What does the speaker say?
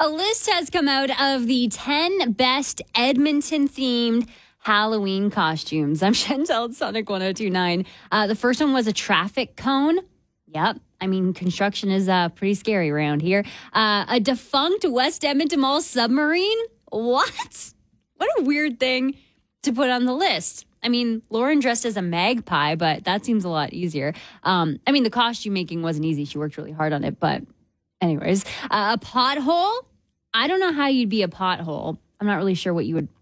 A list has come out of the 10 best Edmonton-themed Halloween costumes. I'm Chantel at Sonic 102.9. The first one was a traffic cone. Yep. I mean, construction is pretty scary around here. A defunct West Edmonton Mall submarine. What? What a weird thing to put on the list. I mean, Lauren dressed as a magpie, but that seems a lot easier. I mean, the costume making wasn't easy. She worked really hard on it. But anyways, a pothole. I don't know how you'd be a pothole. I'm not really sure what you would